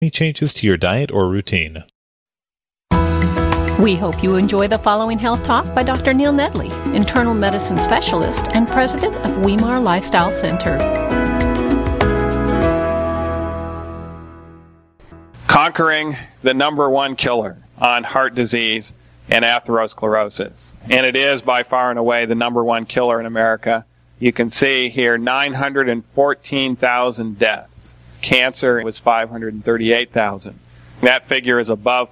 Any changes to your diet or routine? We hope you enjoy the following health talk by Dr. Neil Nedley, internal medicine specialist and president of Weimar Lifestyle Center. Conquering the number one killer on heart disease and atherosclerosis. And it is by far and away the number one killer in America. You can see here 914,000 deaths. Cancer was 538,000. That figure is above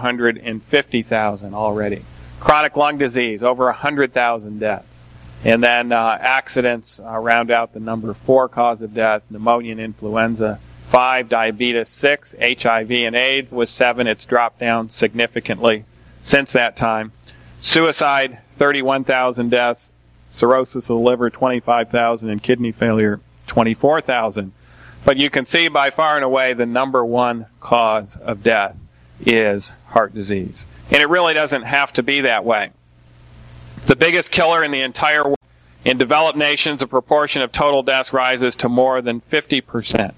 550,000 already. Chronic lung disease, over 100,000 deaths. And then accidents round out the number. 4 cause of death, pneumonia and influenza. 5, diabetes. 6, HIV and AIDS. With 7, it's dropped down significantly since that time. Suicide, 31,000 deaths. Cirrhosis of the liver, 25,000. And kidney failure, 24,000. But you can see by far and away the number one cause of death is heart disease. And it really doesn't have to be that way. The biggest killer in the entire world. In developed nations, the proportion of total deaths rises to more than 50%.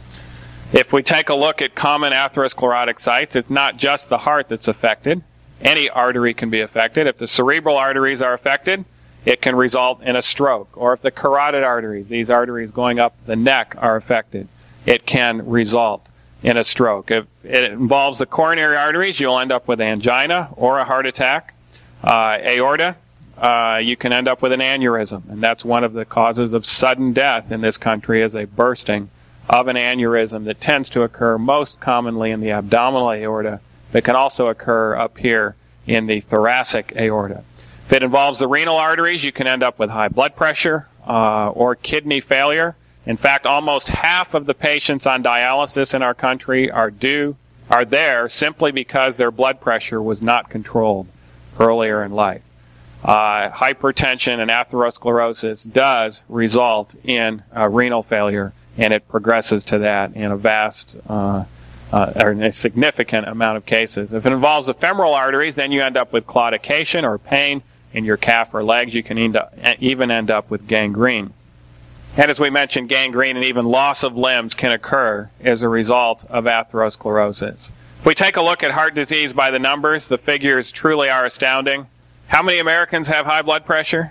If we take a look at common atherosclerotic sites, it's not just the heart that's affected. Any artery can be affected. If the cerebral arteries are affected, it can result in a stroke. Or if the carotid arteries, these arteries going up the neck, are affected, it can result in a stroke. If it involves the coronary arteries, you'll end up with angina or a heart attack. Aorta, you can end up with an aneurysm. And that's one of the causes of sudden death in this country, is a bursting of an aneurysm that tends to occur most commonly in the abdominal aorta, but can also occur up here in the thoracic aorta. If it involves the renal arteries, you can end up with high blood pressure or kidney failure. In fact, almost half of the patients on dialysis in our country are there simply because their blood pressure was not controlled earlier in life. Hypertension and atherosclerosis does result in renal failure, and it progresses to that in a vast or in a significant amount of cases. If it involves the femoral arteries, then you end up with claudication or pain in your calf or legs. You can even end up with gangrene. And as we mentioned, gangrene and even loss of limbs can occur as a result of atherosclerosis. If we take a look at heart disease by the numbers, the figures truly are astounding. How many Americans have high blood pressure?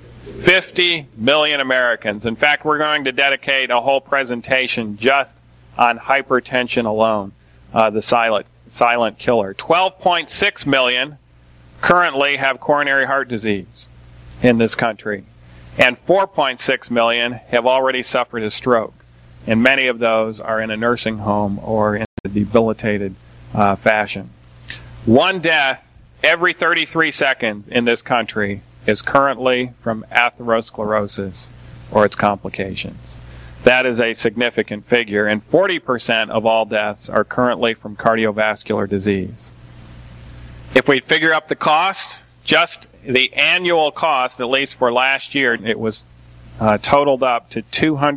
50 million Americans. In fact, we're going to dedicate a whole presentation just on hypertension alone, the silent killer. 12.6 million currently have coronary heart disease in this country, and 4.6 million have already suffered a stroke, and many of those are in a nursing home or in a debilitated fashion. One death every 33 seconds in this country is currently from atherosclerosis or its complications. That is a significant figure, and 40% of all deaths are currently from cardiovascular disease. If we figure up the cost, just the annual cost, at least for last year, it was totaled up to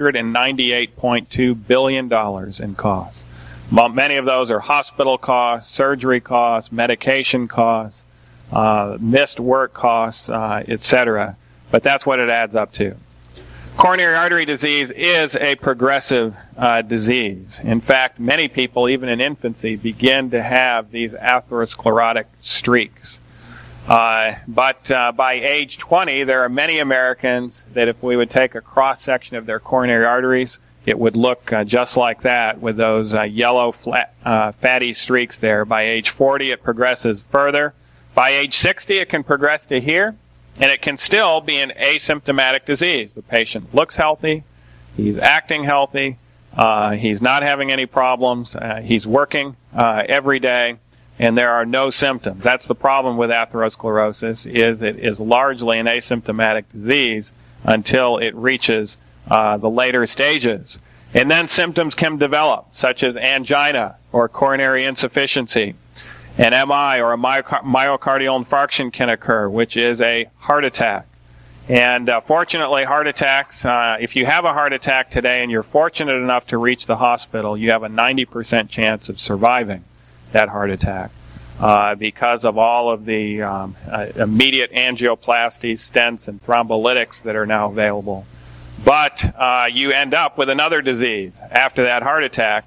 $298.2 billion in costs. Many of those are hospital costs, surgery costs, medication costs, missed work costs, etc. But that's what it adds up to. Coronary artery disease is a progressive disease. In fact, many people, even in infancy, begin to have these atherosclerotic streaks. But by age 20, there are many Americans that if we would take a cross-section of their coronary arteries, it would look just like that with those yellow fatty streaks there. By age 40, it progresses further. By age 60, it can progress to here. And it can still be an asymptomatic disease. The patient looks healthy, he's acting healthy, he's not having any problems, he's working every day, and there are no symptoms. That's the problem with atherosclerosis, is it is largely an asymptomatic disease until it reaches the later stages. And then symptoms can develop, such as angina or coronary insufficiency. An MI or a myocardial infarction can occur, which is a heart attack. And fortunately, heart attacks, if you have a heart attack today and you're fortunate enough to reach the hospital, you have a 90% chance of surviving that heart attack because of all of the immediate angioplasties, stents, and thrombolytics that are now available. But you end up with another disease after that heart attack,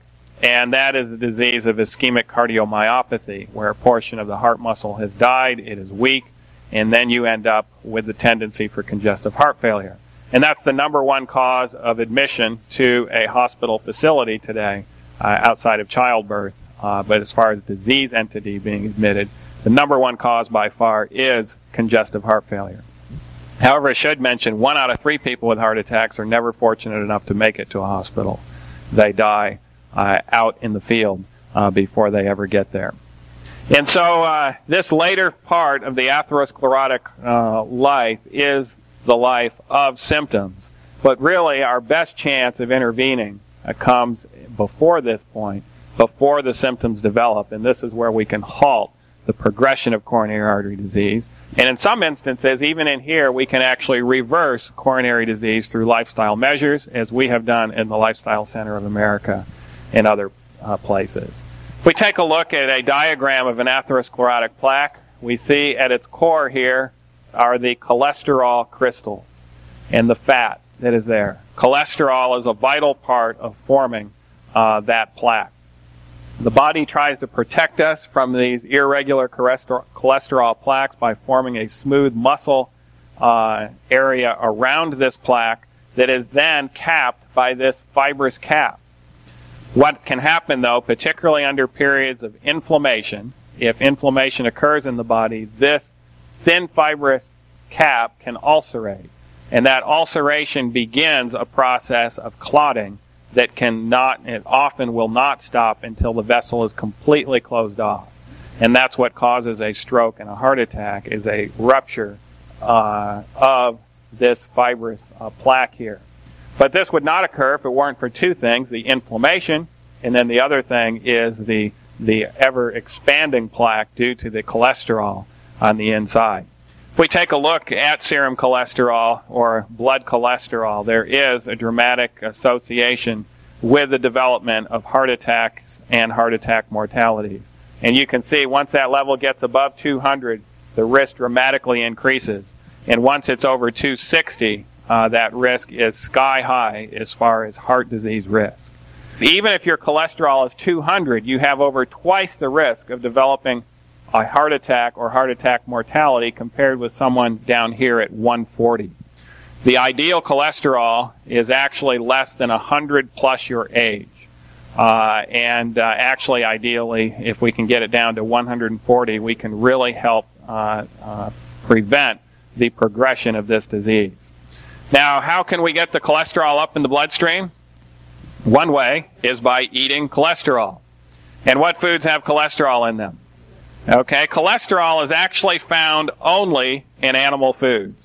and that is the disease of ischemic cardiomyopathy, where a portion of the heart muscle has died, it is weak, and then you end up with the tendency for congestive heart failure. And that's the number one cause of admission to a hospital facility today, outside of childbirth. But as far as disease entity being admitted, the number one cause by far is congestive heart failure. However, I should mention 1 out of 3 people with heart attacks are never fortunate enough to make it to a hospital. They die out in the field before they ever get there. And so this later part of the atherosclerotic life is the life of symptoms. But really, our best chance of intervening comes before this point, before the symptoms develop, and this is where we can halt the progression of coronary artery disease. And in some instances, even in here, we can actually reverse coronary disease through lifestyle measures, as we have done in the Lifestyle Center of America and other places. If we take a look at a diagram of an atherosclerotic plaque, we see at its core here are the cholesterol crystals and the fat that is there. Cholesterol is a vital part of forming that plaque. The body tries to protect us from these irregular cholesterol plaques by forming a smooth muscle area around this plaque that is then capped by this fibrous cap. What can happen, though, particularly under periods of inflammation, if inflammation occurs in the body, this thin fibrous cap can ulcerate. And that ulceration begins a process of clotting that it often will not stop until the vessel is completely closed off. And that's what causes a stroke and a heart attack, is a rupture of this fibrous plaque here. But this would not occur if it weren't for two things, the inflammation, and then the other thing is the ever-expanding plaque due to the cholesterol on the inside. If we take a look at serum cholesterol or blood cholesterol, there is a dramatic association with the development of heart attacks and heart attack mortality. And you can see once that level gets above 200, the risk dramatically increases. And once it's over 260, that risk is sky high as far as heart disease risk. Even if your cholesterol is 200, you have over twice the risk of developing a heart attack or heart attack mortality compared with someone down here at 140. The ideal cholesterol is actually less than 100 plus your age. Actually, ideally, if we can get it down to 140, we can really help prevent the progression of this disease. Now, how can we get the cholesterol up in the bloodstream? One way is by eating cholesterol. And what foods have cholesterol in them? Okay, cholesterol is actually found only in animal foods.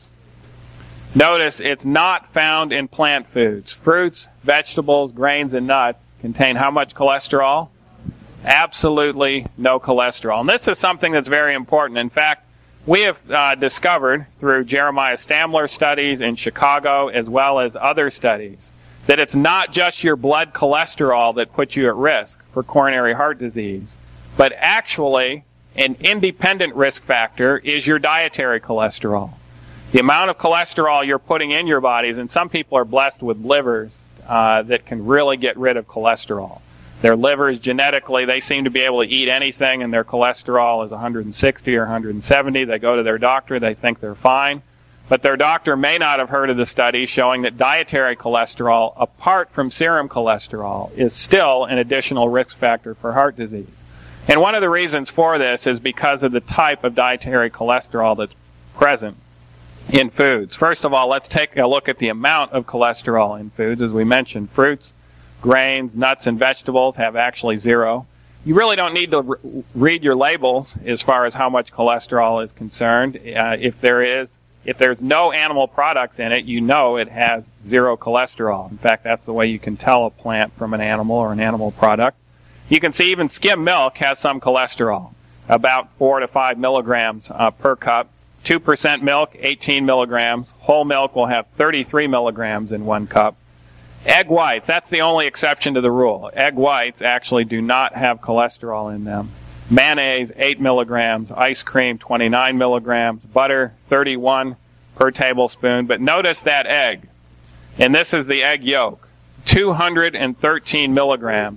Notice it's not found in plant foods. Fruits, vegetables, grains, and nuts contain how much cholesterol? Absolutely no cholesterol. And this is something that's very important. In fact, we have discovered through Jeremiah Stamler studies in Chicago as well as other studies that it's not just your blood cholesterol that puts you at risk for coronary heart disease, but actually an independent risk factor is your dietary cholesterol. The amount of cholesterol you're putting in your bodies, and some people are blessed with livers that can really get rid of cholesterol. Their livers, genetically, they seem to be able to eat anything, and their cholesterol is 160 or 170. They go to their doctor, they think they're fine. But their doctor may not have heard of the study showing that dietary cholesterol, apart from serum cholesterol, is still an additional risk factor for heart disease. And one of the reasons for this is because of the type of dietary cholesterol that's present in foods. First of all, let's take a look at the amount of cholesterol in foods. As we mentioned, fruits, grains, nuts, and vegetables have actually zero. You really don't need to read your labels as far as how much cholesterol is concerned. If there's no animal products in it, you know it has zero cholesterol. In fact, that's the way you can tell a plant from an animal or an animal product. You can see even skim milk has some cholesterol, about 4 to 5 milligrams per cup. 2% milk, 18 milligrams. Whole milk will have 33 milligrams in 1 cup. Egg whites, that's the only exception to the rule. Egg whites actually do not have cholesterol in them. Mayonnaise, 8 milligrams. Ice cream, 29 milligrams. Butter, 31 per tablespoon. But notice that egg. And this is the egg yolk. 213 milligrams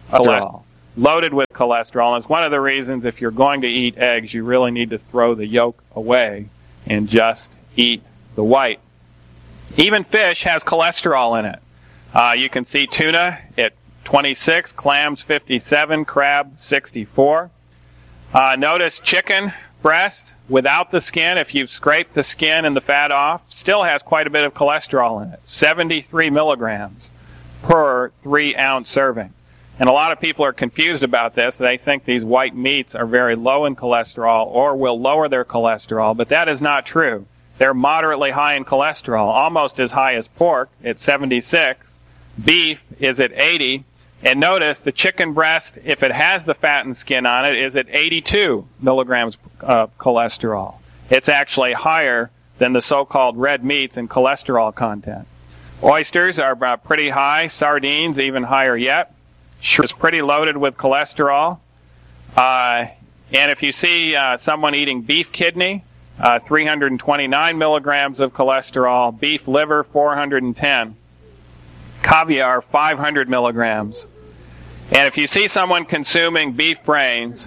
cholesterol, loaded with cholesterol. And it's one of the reasons if you're going to eat eggs, you really need to throw the yolk away and just eat the white. Even fish has cholesterol in it. You can see tuna at 26, clams 57, crab 64. Notice chicken breast without the skin, if you've scraped the skin and the fat off, still has quite a bit of cholesterol in it, 73 milligrams per 3-ounce serving. And a lot of people are confused about this. They think these white meats are very low in cholesterol or will lower their cholesterol, but that is not true. They're moderately high in cholesterol, almost as high as pork at 76. Beef is at 80. And notice the chicken breast, if it has the fat and skin on it, is at 82 milligrams of cholesterol. It's actually higher than the so-called red meats in cholesterol content. Oysters are pretty high. Sardines, even higher yet. Shrimp is pretty loaded with cholesterol. And if you see someone eating beef kidney, 329 milligrams of cholesterol. Beef liver, 410. Caviar, 500 milligrams. And if you see someone consuming beef brains,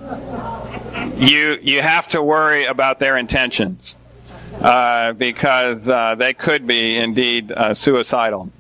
you have to worry about their intentions because they could be indeed suicidal.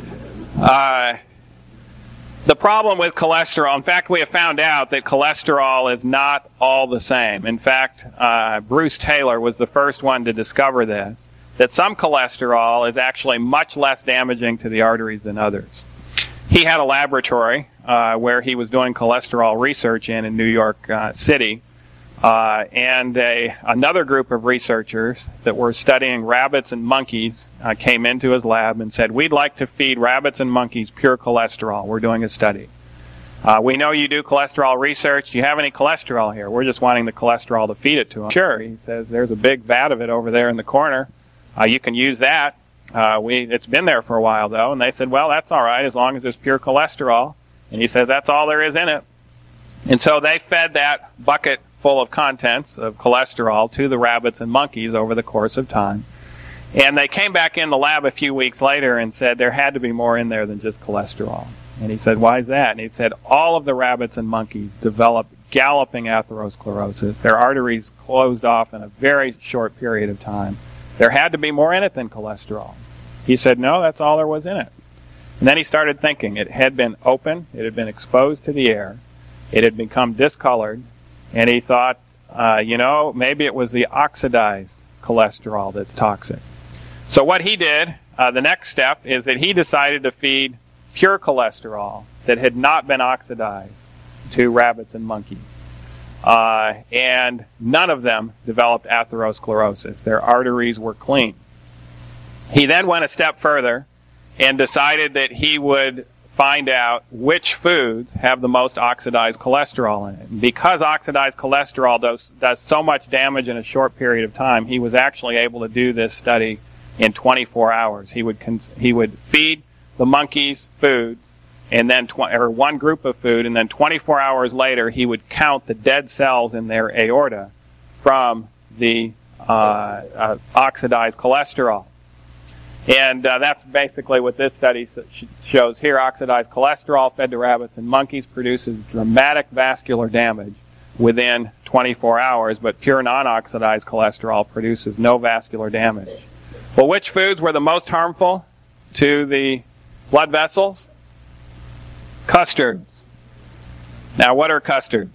The problem with cholesterol, in fact, we have found out that cholesterol is not all the same. In fact, Bruce Taylor was the first one to discover this, that some cholesterol is actually much less damaging to the arteries than others. He had a laboratory where he was doing cholesterol research in New York City, and another group of researchers that were studying rabbits and monkeys came into his lab and said, "We'd like to feed rabbits and monkeys pure cholesterol. We're doing a study. We know you do cholesterol research. Do you have any cholesterol here? We're just wanting the cholesterol to feed it to them." "Sure," he says, "there's a big vat of it over there in the corner. You can use that. It's been there for a while, though." And they said, "Well, that's all right as long as it's pure cholesterol." And he says, "That's all there is in it." And so they fed that bucket full of contents of cholesterol to the rabbits and monkeys over the course of time. And they came back in the lab a few weeks later and said there had to be more in there than just cholesterol. And he said, "Why is that?" And he said, all of the rabbits and monkeys developed galloping atherosclerosis. Their arteries closed off in a very short period of time. There had to be more in it than cholesterol. He said, "No, that's all there was in it." And then he started thinking. It had been open. It had been exposed to the air. It had become discolored. And he thought, maybe it was the oxidized cholesterol that's toxic. So what he did, the next step, is that he decided to feed pure cholesterol that had not been oxidized to rabbits and monkeys. And none of them developed atherosclerosis. Their arteries were clean. He then went a step further and decided that he would find out which foods have the most oxidized cholesterol in it. And because oxidized cholesterol does so much damage in a short period of time, he was actually able to do this study in 24 hours. He would feed the monkeys foods, and then one group of food, and then 24 hours later he would count the dead cells in their aorta from the oxidized cholesterol. And that's basically what this study shows here. Oxidized cholesterol fed to rabbits and monkeys produces dramatic vascular damage within 24 hours, but pure non-oxidized cholesterol produces no vascular damage. Well, which foods were the most harmful to the blood vessels? Custards. Now, what are custards?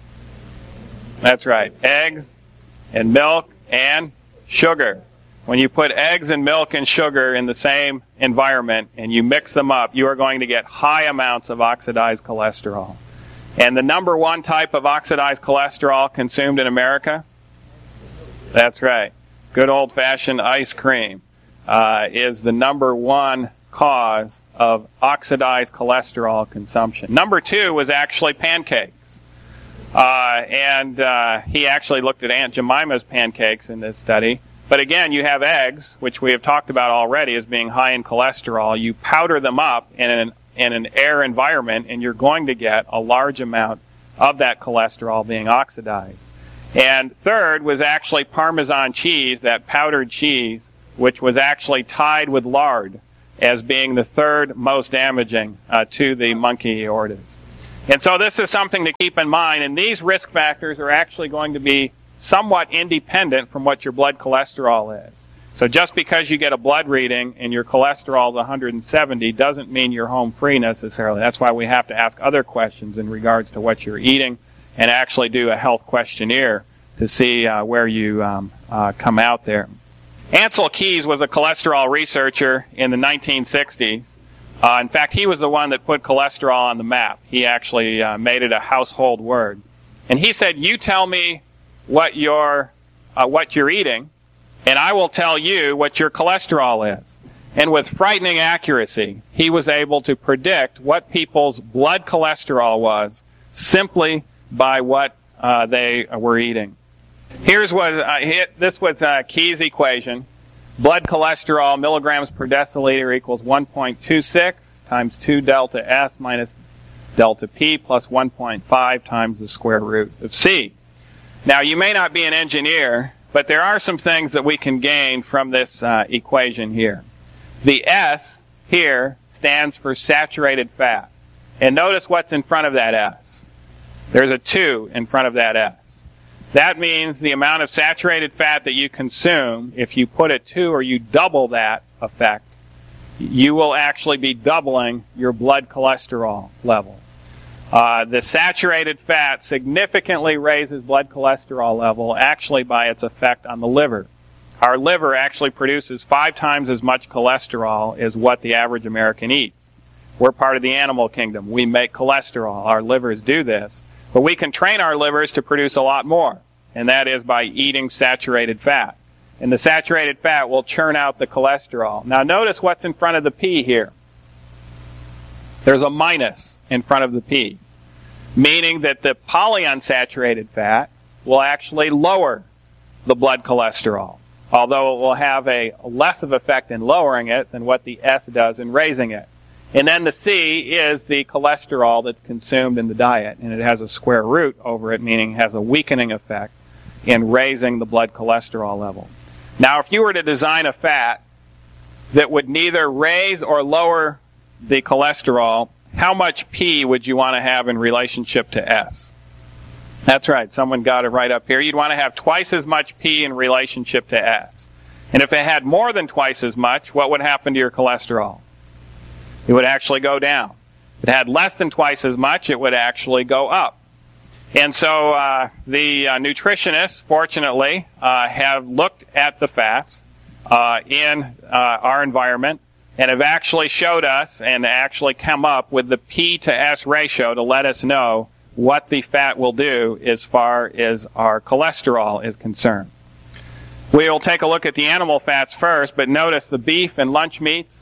That's right. Eggs and milk and sugar. When you put eggs and milk and sugar in the same environment and you mix them up, you are going to get high amounts of oxidized cholesterol. And the number one type of oxidized cholesterol consumed in America? That's right. Good old-fashioned ice cream is the number one cause of oxidized cholesterol consumption. Number two was actually pancakes. And he actually looked at Aunt Jemima's pancakes in this study. But again, you have eggs, which we have talked about already as being high in cholesterol. You powder them up in an air environment, and you're going to get a large amount of that cholesterol being oxidized. And third was actually Parmesan cheese, that powdered cheese, which was actually tied with lard as being the third most damaging to the monkey aortas. And so this is something to keep in mind, and these risk factors are actually going to be somewhat independent from what your blood cholesterol is. So just because you get a blood reading and your cholesterol is 170 doesn't mean you're home free necessarily. That's why we have to ask other questions in regards to what you're eating and actually do a health questionnaire to see where you come out there. Ancel Keys was a cholesterol researcher in the 1960s. In fact, he was the one that put cholesterol on the map. He actually made it a household word. And he said, you tell me what you're eating, and I will tell you what your cholesterol is. And with frightening accuracy, he was able to predict what people's blood cholesterol was simply by what they were eating. This was Key's equation. Blood cholesterol, milligrams per deciliter equals 1.26 times 2 delta S minus delta P plus 1.5 times the square root of C. Now, you may not be an engineer, but there are some things that we can gain from this equation here. The S here stands for saturated fat. And notice what's in front of that S. There's a 2 in front of that S. That means the amount of saturated fat that you consume, if you put a 2 or you double that effect, you will actually be doubling your blood cholesterol level. The saturated fat significantly raises blood cholesterol level actually by its effect on the liver. Our liver actually produces 5 times as much cholesterol as what the average American eats. We're part of the animal kingdom. We make cholesterol. Our livers do this. But we can train our livers to produce a lot more, and that is by eating saturated fat. And the saturated fat will churn out the cholesterol. Now notice what's in front of the P here. There's a minus in front of the P, meaning that the polyunsaturated fat will actually lower the blood cholesterol, although it will have a less of effect in lowering it than what the S does in raising it. And then the C is the cholesterol that's consumed in the diet, and it has a square root over it, meaning it has a weakening effect in raising the blood cholesterol level. Now, if you were to design a fat that would neither raise or lower the cholesterol, how much P would you want to have in relationship to S? That's right, someone got it right up here. You'd want to have twice as much P in relationship to S. And if it had more than twice as much, what would happen to your cholesterol? It would actually go down. If it had less than twice as much, it would actually go up. And so the nutritionists, fortunately, have looked at the fats in our environment and have actually showed us and actually come up with the P to S ratio to let us know what the fat will do as far as our cholesterol is concerned. We will take a look at the animal fats first, but notice the beef and lunch meats,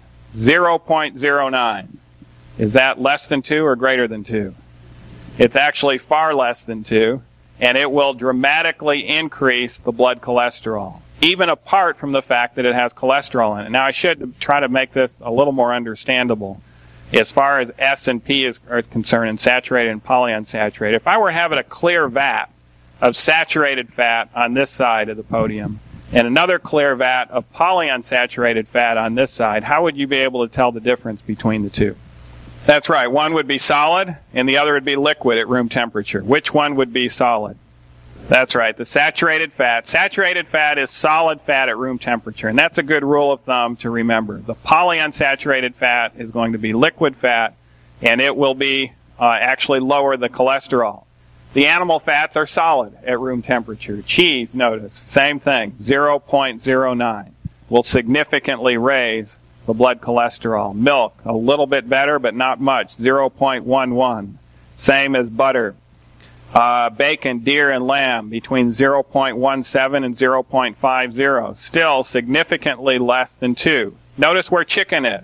0.09. Is that less than 2 or greater than 2? It's actually far less than 2, and it will dramatically increase the blood cholesterol, even apart from the fact that it has cholesterol in it. Now, I should try to make this a little more understandable as far as S and P are concerned, and saturated and polyunsaturated. If I were having a clear vat of saturated fat on this side of the podium, and another clear vat of polyunsaturated fat on this side, how would you be able to tell the difference between the two? That's right, one would be solid, and the other would be liquid at room temperature. Which one would be solid? That's right, the saturated fat. Saturated fat is solid fat at room temperature, and that's a good rule of thumb to remember. The polyunsaturated fat is going to be liquid fat, and it will be actually lower the cholesterol. The animal fats are solid at room temperature. Cheese, notice, same thing, 0.09 will significantly raise the blood cholesterol. Milk, a little bit better, but not much, 0.11. Same as butter. Bacon, deer, and lamb, between 0.17 and 0.50. Still significantly less than 2. Notice where chicken is,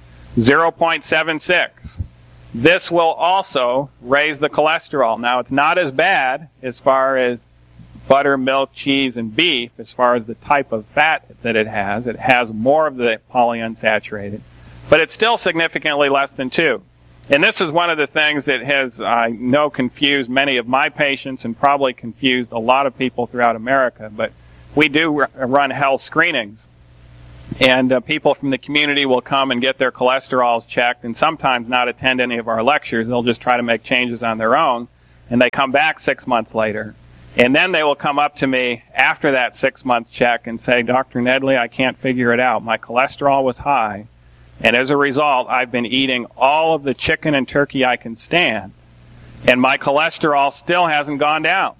0.76. This will also raise the cholesterol. Now, it's not as bad as far as butter, milk, cheese, and beef, as far as the type of fat that it has. It has more of the polyunsaturated, but it's still significantly less than 2. And this is one of the things that has, I know, confused many of my patients and probably confused a lot of people throughout America. But we do run health screenings. And people from the community will come and get their cholesterols checked and sometimes not attend any of our lectures. They'll just try to make changes on their own. And they come back 6 months later. And then they will come up to me after that 6-month check and say, Dr. Nedley, I can't figure it out. My cholesterol was high. And as a result, I've been eating all of the chicken and turkey I can stand. And my cholesterol still hasn't gone down.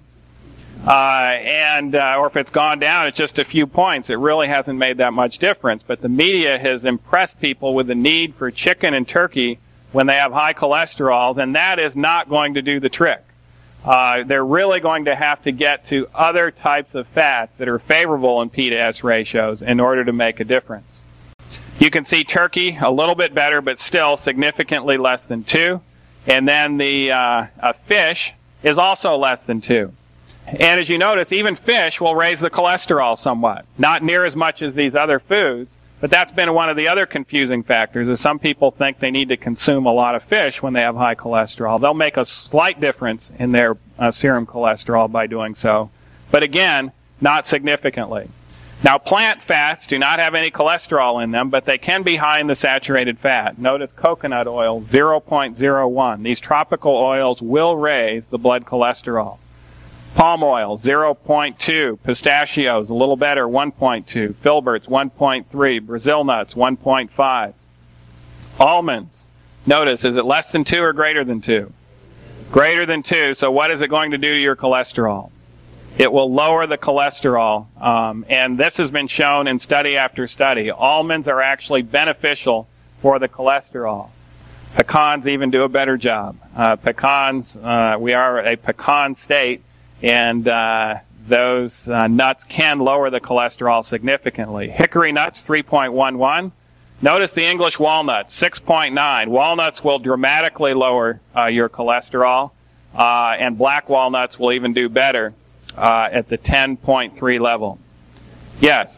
Or if it's gone down, it's just a few points. It really hasn't made that much difference. But the media has impressed people with the need for chicken and turkey when they have high cholesterols, and that is not going to do the trick. They're really going to have to get to other types of fats that are favorable in P to S ratios in order to make a difference. You can see turkey a little bit better, but still significantly less than 2. And then the fish is also less than 2. And as you notice, even fish will raise the cholesterol somewhat. Not near as much as these other foods, but that's been one of the other confusing factors, is some people think they need to consume a lot of fish when they have high cholesterol. They'll make a slight difference in their serum cholesterol by doing so, but again, not significantly. Now, plant fats do not have any cholesterol in them, but they can be high in the saturated fat. Notice coconut oil, 0.01. These tropical oils will raise the blood cholesterol. Palm oil, 0.2. Pistachios, a little better, 1.2. Filberts, 1.3. Brazil nuts, 1.5. Almonds, notice, is it less than 2 or greater than 2? Greater than 2, so what is it going to do to your cholesterol? It will lower the cholesterol, and this has been shown in study after study. Almonds are actually beneficial for the cholesterol. Pecans even do a better job. Pecans, we are a pecan state, and those nuts can lower the cholesterol significantly. Hickory nuts, 3.11. Notice the English walnuts, 6.9. Walnuts will dramatically lower your cholesterol, and black walnuts will even do better at the 10.3 level. Yes.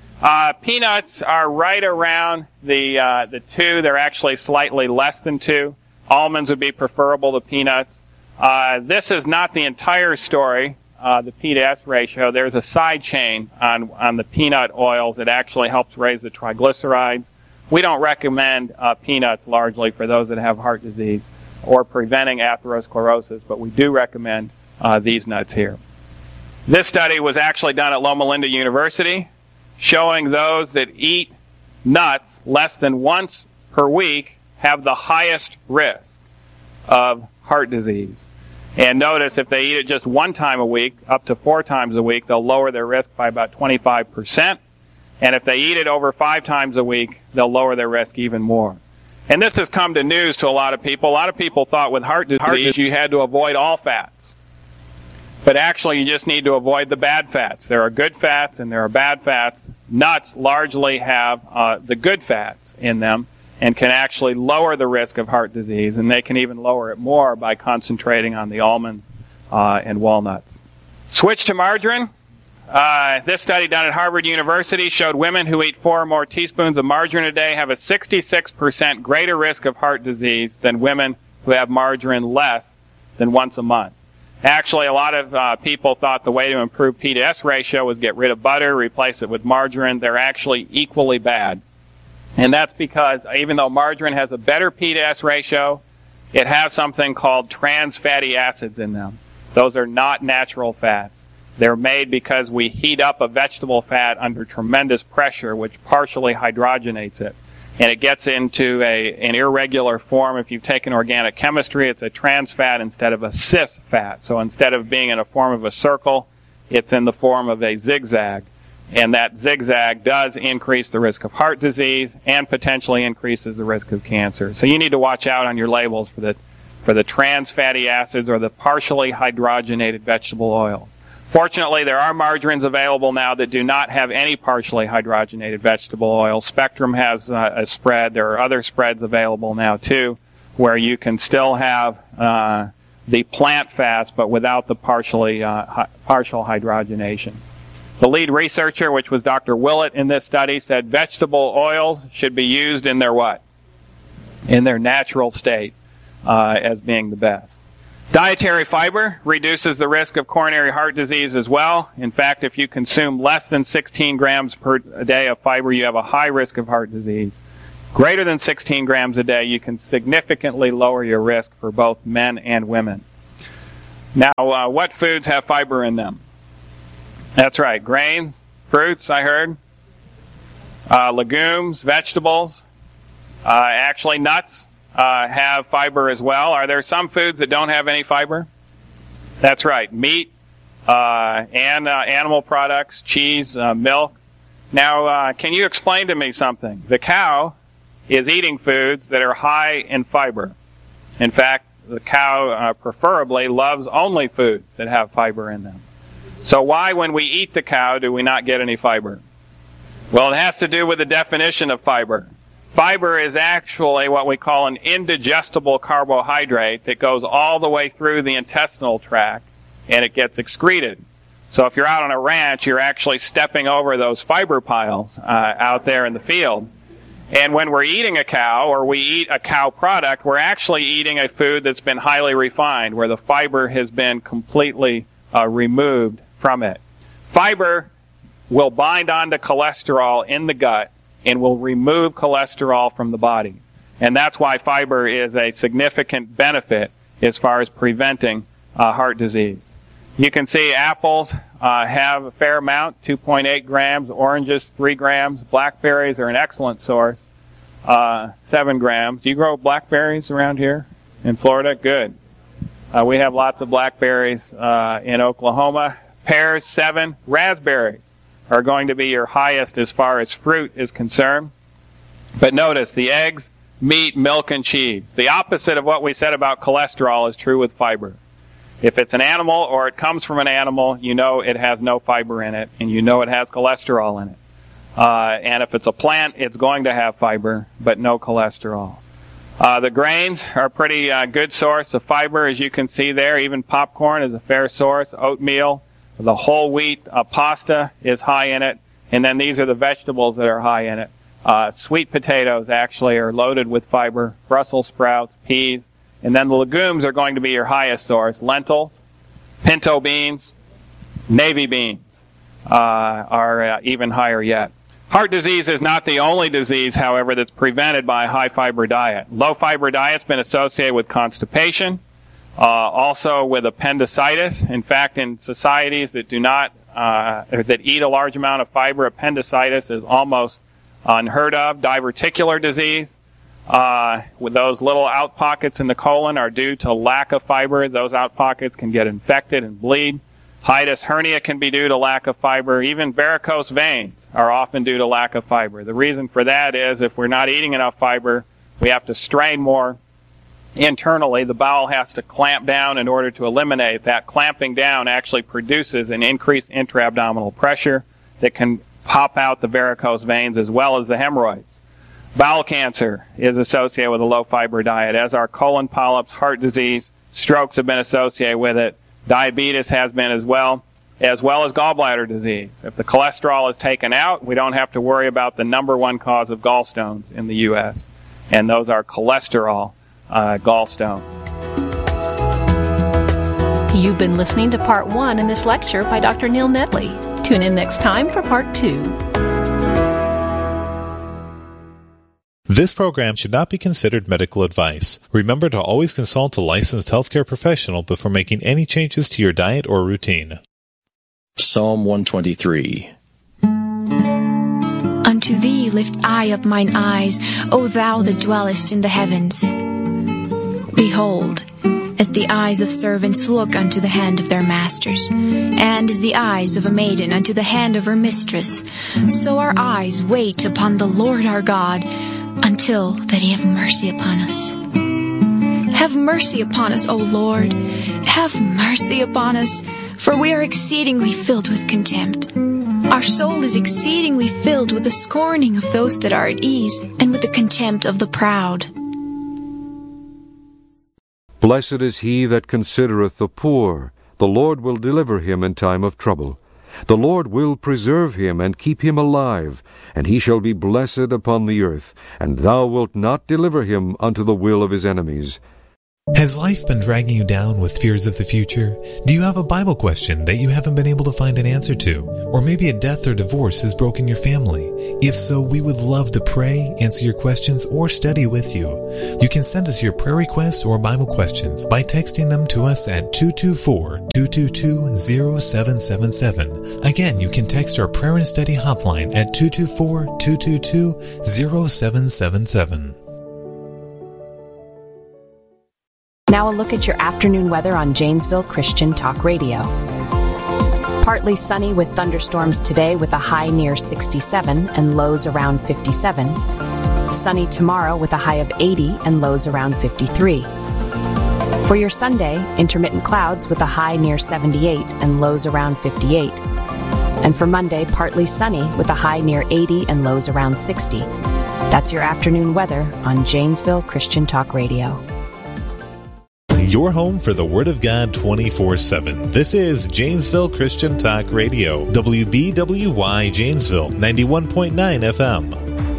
Peanuts are right around the 2. They're actually slightly less than 2. Almonds would be preferable to peanuts. This is not the entire story, the P to S ratio. There's a side chain on the peanut oils that actually helps raise the triglycerides. We don't recommend peanuts largely for those that have heart disease or preventing atherosclerosis, but we do recommend these nuts here. This study was actually done at Loma Linda University, showing those that eat nuts less than once per week have the highest risk of heart disease. And notice if they eat it just 1 time a week, up to 4 times a week, they'll lower their risk by about 25%. And if they eat it over 5 times a week, they'll lower their risk even more. And this has come to news to a lot of people. A lot of people thought with heart disease you had to avoid all fats. But actually, you just need to avoid the bad fats. There are good fats and there are bad fats. Nuts largely have the good fats in them and can actually lower the risk of heart disease, and they can even lower it more by concentrating on the almonds and walnuts. Switch to margarine. This study done at Harvard University showed women who eat 4 or more teaspoons of margarine a day have a 66% greater risk of heart disease than women who have margarine less than once a month. Actually, a lot of people thought the way to improve P to S ratio was get rid of butter, replace it with margarine. They're actually equally bad. And that's because even though margarine has a better P to S ratio, it has something called trans fatty acids in them. Those are not natural fats. They're made because we heat up a vegetable fat under tremendous pressure, which partially hydrogenates it. And it gets into an irregular form. If you've taken organic chemistry, it's a trans fat instead of a cis fat. So instead of being in a form of a circle, it's in the form of a zigzag. And that zigzag does increase the risk of heart disease and potentially increases the risk of cancer. So you need to watch out on your labels for the trans fatty acids or the partially hydrogenated vegetable oils. Fortunately, there are margarines available now that do not have any partially hydrogenated vegetable oil. Spectrum has a spread. There are other spreads available now, too, where you can still have the plant fats, but without the partial hydrogenation. The lead researcher, which was Dr. Willett in this study, said vegetable oils should be used in their what? In their natural state as being the best. Dietary fiber reduces the risk of coronary heart disease as well. In fact, if you consume less than 16 grams per day of fiber, you have a high risk of heart disease. Greater than 16 grams a day, you can significantly lower your risk for both men and women. Now, what foods have fiber in them? That's right, grains, fruits, I heard, legumes, vegetables, actually nuts have fiber as well. Are there some foods that don't have any fiber? That's right, meat and animal products, cheese, milk. Now, can you explain to me something? The cow is eating foods that are high in fiber. In fact, the cow preferably loves only foods that have fiber in them. So why, when we eat the cow, do we not get any fiber? Well, it has to do with the definition of fiber. Fiber is actually what we call an indigestible carbohydrate that goes all the way through the intestinal tract and it gets excreted. So if you're out on a ranch, you're actually stepping over those fiber piles out there in the field. And when we're eating a cow or we eat a cow product, we're actually eating a food that's been highly refined, where the fiber has been completely removed from it. Fiber will bind onto cholesterol in the gut and will remove cholesterol from the body. And that's why fiber is a significant benefit as far as preventing heart disease. You can see apples have a fair amount, 2.8 grams, oranges 3 grams, blackberries are an excellent source, 7 grams. Do you grow blackberries around here in Florida? Good. We have lots of blackberries in Oklahoma. Pears, 7. Raspberries are going to be your highest as far as fruit is concerned. But notice, the eggs, meat, milk, and cheese. The opposite of what we said about cholesterol is true with fiber. If it's an animal or it comes from an animal, you know it has no fiber in it, and you know it has cholesterol in it. And if it's a plant, it's going to have fiber, but no cholesterol. The grains are a pretty good source of fiber, as you can see there. Even popcorn is a fair source. Oatmeal, the whole wheat pasta is high in it. And then these are the vegetables that are high in it. Sweet potatoes actually are loaded with fiber. Brussels sprouts, peas. And then the legumes are going to be your highest source. Lentils, pinto beans, navy beans are even higher yet. Heart disease is not the only disease, however, that's prevented by a high-fiber diet. Low-fiber diet's been associated with constipation, also with appendicitis. In fact, in societies that do not, that eat a large amount of fiber, appendicitis is almost unheard of. Diverticular disease, with those little out pockets in the colon, are due to lack of fiber. Those out pockets can get infected and bleed. Hiatus hernia can be due to lack of fiber. Even varicose veins are often due to lack of fiber. The reason for that is if we're not eating enough fiber, we have to strain more internally. The bowel has to clamp down in order to eliminate. That clamping down actually produces an increased intra-abdominal pressure that can pop out the varicose veins as well as the hemorrhoids. Bowel cancer is associated with a low-fiber diet, as are colon polyps, heart disease, strokes have been associated with it. Diabetes has been as well as gallbladder disease. If the cholesterol is taken out, we don't have to worry about the number one cause of gallstones in the U.S., and those are cholesterol gallstones. You've been listening to Part 1 in this lecture by Dr. Neil Nedley. Tune in next time for Part 2. This program should not be considered medical advice. Remember to always consult a licensed healthcare professional before making any changes to your diet or routine. Psalm 123. Unto thee lift I up mine eyes, O thou that dwellest in the heavens. Behold, as the eyes of servants look unto the hand of their masters, and as the eyes of a maiden unto the hand of her mistress, so our eyes wait upon the Lord our God, until that he have mercy upon us. Have mercy upon us, O Lord. Have mercy upon us, for we are exceedingly filled with contempt. Our soul is exceedingly filled with the scorning of those that are at ease, and with the contempt of the proud. Blessed is he that considereth the poor. The Lord will deliver him in time of trouble. The Lord will preserve him and keep him alive, and he shall be blessed upon the earth, and thou wilt not deliver him unto the will of his enemies. Has life been dragging you down with fears of the future? Do you have a Bible question that you haven't been able to find an answer to? Or maybe a death or divorce has broken your family? If so, we would love to pray, answer your questions, or study with you. You can send us your prayer requests or Bible questions by texting them to us at 224-222-0777. Again, you can text our prayer and study hotline at 224-222-0777. Now a look at your afternoon weather on Janesville Christian Talk Radio. Partly sunny with thunderstorms today with a high near 67 and lows around 57. Sunny tomorrow with a high of 80 and lows around 53. For your Sunday, intermittent clouds with a high near 78 and lows around 58. And for Monday, partly sunny with a high near 80 and lows around 60. That's your afternoon weather on Janesville Christian Talk Radio. Your home for the Word of God 24/7. This is Janesville Christian Talk Radio, WBWY Janesville, 91.9 FM.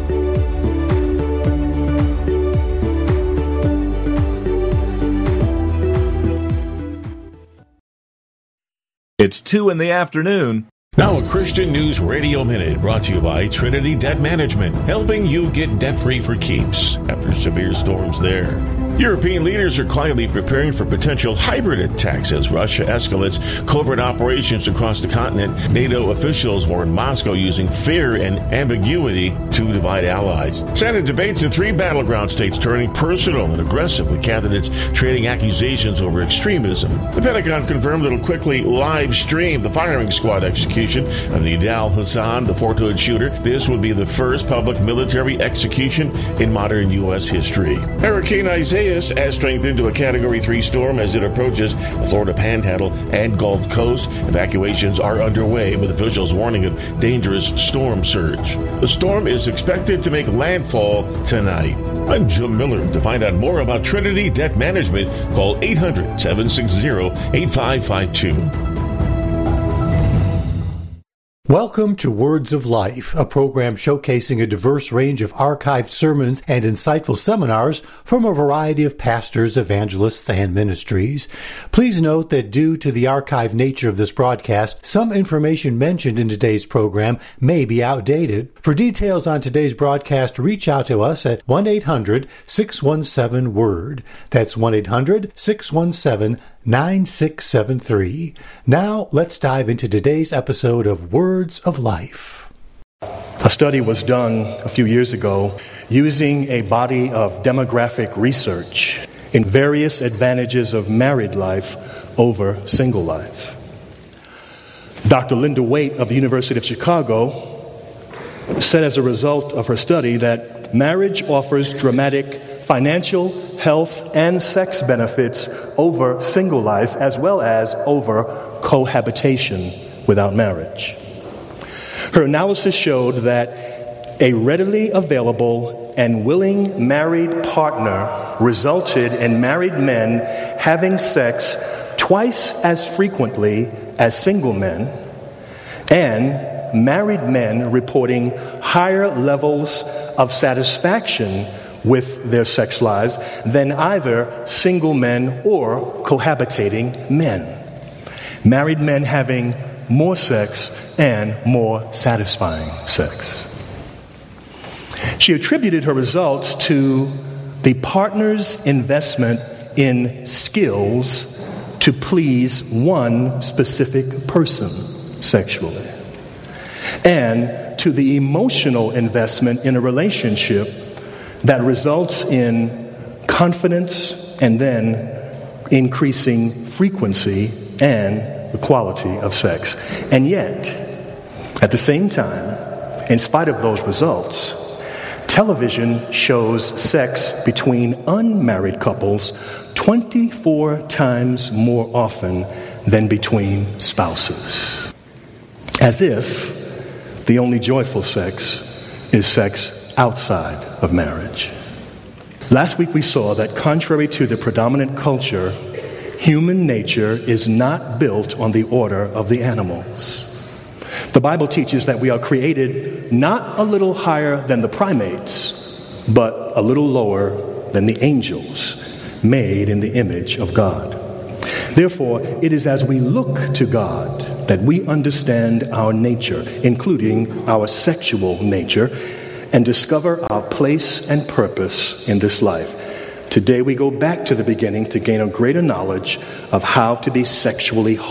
It's 2 in the afternoon. Now a Christian News Radio Minute brought to you by Trinity Debt Management, helping you get debt-free for keeps after severe storms there. European leaders are quietly preparing for potential hybrid attacks as Russia escalates covert operations across the continent. NATO officials warn Moscow using fear and ambiguity to divide allies. Senate debates in 3 battleground states turning personal and aggressive with candidates trading accusations over extremism. The Pentagon confirmed it'll quickly live stream the firing squad execution of Nidal Hassan, the Fort Hood shooter. This would be the first public military execution in modern U.S. history. Hurricane Isaias has strengthened to a Category 3 storm as it approaches the Florida Panhandle and Gulf Coast. Evacuations are underway with officials warning of dangerous storm surge. The storm is expected to make landfall tonight. I'm Jim Miller. To find out more about Trinity Debt Management, call 800-760-8552. Welcome to Words of Life, a program showcasing a diverse range of archived sermons and insightful seminars from a variety of pastors, evangelists, and ministries. Please note that due to the archived nature of this broadcast, some information mentioned in today's program may be outdated. For details on today's broadcast, reach out to us at 1-800-617-WORD. That's 1-800-617-9673. Now, let's dive into today's episode of Words of Life. A study was done a few years ago using a body of demographic research in various advantages of married life over single life. Dr. Linda Waite of the University of Chicago said as a result of her study that marriage offers dramatic financial, health, and sex benefits over single life, as well as over cohabitation without marriage. Her analysis showed that a readily available and willing married partner resulted in married men having sex twice as frequently as single men, and married men reporting higher levels of satisfaction with their sex lives than either single men or cohabitating men. Married men having more sex and more satisfying sex. She attributed her results to the partner's investment in skills to please one specific person sexually, and to the emotional investment in a relationship that results in confidence and then increasing frequency and the quality of sex. And yet, at the same time, in spite of those results, television shows sex between unmarried couples 24 times more often than between spouses, as if the only joyful sex is sex outside of marriage. Last week we saw that contrary to the predominant culture, human nature is not built on the order of the animals. The Bible teaches that we are created not a little higher than the primates, but a little lower than the angels. made in the image of God. Therefore, it is as we look to God that we understand our nature, including our sexual nature, and discover our place and purpose in this life. Today we go back to the beginning to gain a greater knowledge of how to be sexually